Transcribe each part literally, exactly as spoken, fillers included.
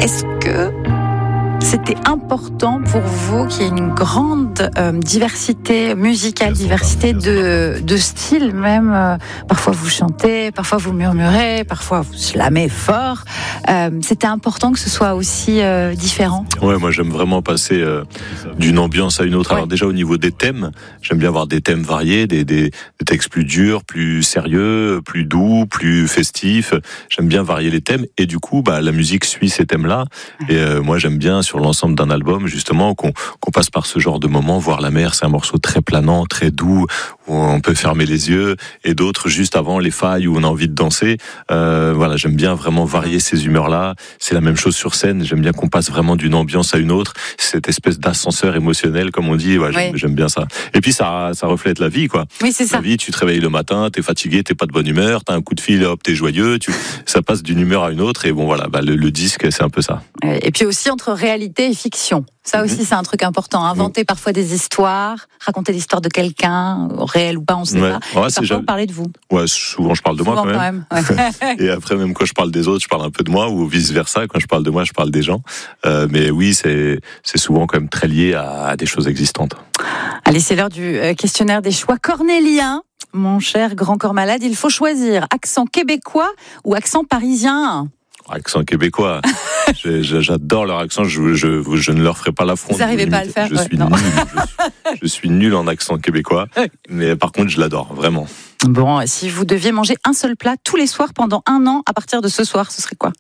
Est-ce que c'était important pour vous qu'il y ait une grande euh, diversité musicale, diversité de, de styles même. Euh, parfois vous chantez, parfois vous murmurez, parfois vous slamez fort. Euh, c'était important que ce soit aussi euh, différent. Ouais, moi j'aime vraiment passer euh, d'une ambiance à une autre. Ouais. Alors déjà au niveau des thèmes, j'aime bien avoir des thèmes variés, des, des, des textes plus durs, plus sérieux, plus doux, plus festifs. J'aime bien varier les thèmes et du coup, bah la musique suit ces thèmes-là. Et euh, moi j'aime bien sur l'ensemble d'un album justement qu'on, qu'on passe par ce genre de moments. Voir la mer, c'est un morceau très planant, très doux, où on peut fermer les yeux, et d'autres juste avant les failles où on a envie de danser. Euh, voilà, j'aime bien vraiment varier ces humeurs-là. C'est la même chose sur scène. J'aime bien qu'on passe vraiment d'une ambiance à une autre. Cette espèce d'ascenseur émotionnel, comme on dit. Ouais, j'aime, oui. j'aime bien ça. Et puis ça, ça reflète la vie, quoi. Oui, c'est ça. La vie, tu te réveilles le matin, t'es fatigué, t'es pas de bonne humeur, t'as un coup de fil, hop, t'es joyeux. Tu, ça passe d'une humeur à une autre. Et bon, voilà, bah, le, le disque, c'est un peu ça. Et puis aussi entre réalité et fiction. Ça aussi, mmh. c'est un truc important. Inventer mmh. parfois des histoires, raconter l'histoire de quelqu'un, réel ou pas, on ne sait ouais. pas. Ouais, et parfois, parler de vous. Ouais, souvent, je parle de souvent moi quand même. Quand même ouais. Et après, même quand je parle des autres, je parle un peu de moi, ou vice-versa. Quand je parle de moi, je parle des gens. Euh, mais oui, c'est, c'est souvent quand même très lié à, à des choses existantes. Allez, c'est l'heure du questionnaire des choix cornéliens. Mon cher grand corps malade, il faut choisir accent québécois ou accent parisien. Accent québécois. J'adore leur accent. Je, je, je ne leur ferai pas l'affront. Vous n'arrivez pas à le faire. Je ouais, suis nul. Je suis, je suis nul en accent québécois, mais par contre, je l'adore vraiment. Bon, si vous deviez manger un seul plat tous les soirs pendant un an, à partir de ce soir, ce serait quoi?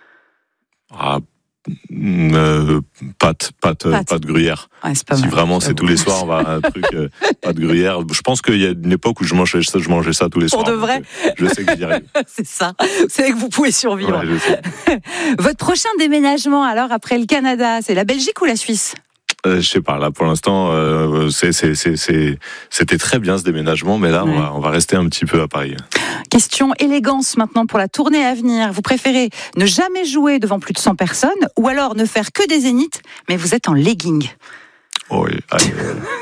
Ah, euh, pâte, pâte, pâte, pâte gruyère. Ouais, c'est pas si mal, vraiment c'est tous les soirs, on va un truc euh, pâte gruyère. Je pense qu'il y a une époque où je mangeais ça, je mangeais ça tous les Pour soirs. Pour de vrai. Donc, euh, je sais que j'y arrive. C'est ça. Vous savez que vous pouvez survivre. Ouais, je sais. Votre prochain déménagement, alors après le Canada, c'est la Belgique ou la Suisse? Euh, je sais pas, là pour l'instant euh, c'est, c'est, c'est, c'est, c'était très bien ce déménagement, mais là ouais. on, va, on va rester un petit peu à Paris. Question élégance maintenant pour la tournée à venir. Vous préférez ne jamais jouer devant plus de cent personnes ou alors ne faire que des zéniths, mais vous êtes en legging? Oh oui, allez.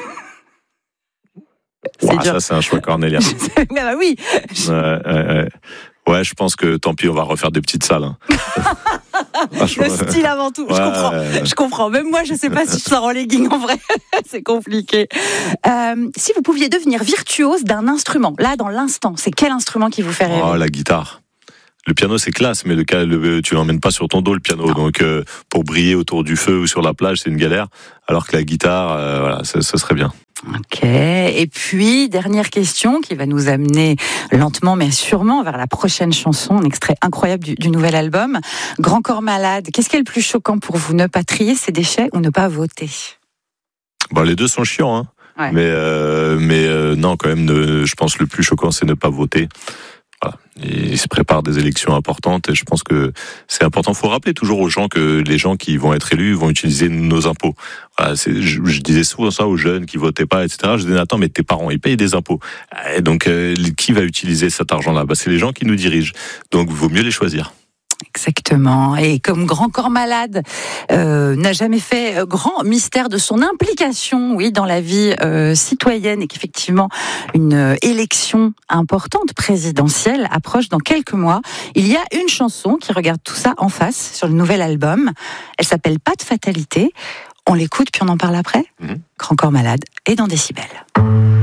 Wow, ça c'est un choix cornélien. Ah bah oui. Ouais, ouais, ouais. Ouais, je pense que tant pis, on va refaire des petites salles. Hein. Le style avant tout, ouais, je comprends. Ouais. Je comprends. Même moi, je sais pas si je sors en legging en vrai. C'est compliqué. Euh, si vous pouviez devenir virtuose d'un instrument, là, dans l'instant, c'est quel instrument qui vous fait rêver? Oh, la guitare. Le piano, c'est classe, mais le, le, tu l'emmènes pas sur ton dos, le piano. Non. Donc, euh, pour briller autour du feu ou sur la plage, c'est une galère. Alors que la guitare, euh, voilà, ça, ça serait bien. Ok. Et puis, dernière question qui va nous amener lentement mais sûrement vers la prochaine chanson, un extrait incroyable du, du nouvel album. Grand corps malade, qu'est-ce qui est le plus choquant pour vous? Ne pas trier ses déchets ou ne pas voter? Bah, les deux sont chiants, hein. Ouais. Mais, euh, mais euh, non, quand même, ne, je pense que le plus choquant, c'est ne pas voter. Voilà. Il se prépare des élections importantes et je pense que c'est important. Il faut rappeler toujours aux gens que les gens qui vont être élus vont utiliser nos impôts. Voilà, c'est, je, je disais souvent ça aux jeunes qui votaient pas, et cetera. Je disais, attends, mais tes parents, ils payent des impôts. Et donc, euh, qui va utiliser cet argent-là? Bah, c'est les gens qui nous dirigent. Donc, il vaut mieux les choisir. Exactement. Et comme Grand Corps Malade euh, n'a jamais fait euh, grand mystère de son implication, oui, dans la vie euh, citoyenne, et qu'effectivement une euh, élection importante présidentielle approche dans quelques mois, il y a une chanson qui regarde tout ça en face sur le nouvel album. Elle s'appelle Pas de fatalité. On l'écoute puis on en parle après. Mmh. Grand Corps Malade et dans Décibel.